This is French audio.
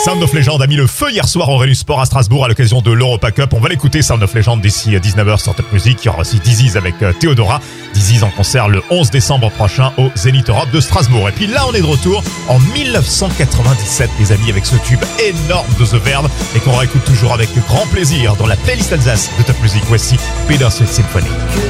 Sound of Legend a mis le feu hier soir au Rhenus Sport à Strasbourg à l'occasion de l'Europa Cup. On va l'écouter, Sound of Legend, d'ici 19h sur Top Music. Il y aura aussi Dizzy avec Theodora. Dizzy en concert le 11 décembre prochain au Zénith Europe de Strasbourg. Et puis là, on est de retour en 1997, les amis, avec ce tube énorme de The Verve et qu'on réécoute toujours avec grand plaisir dans la playlist Alsace de Top Music. Voici Bittersweet Symphony.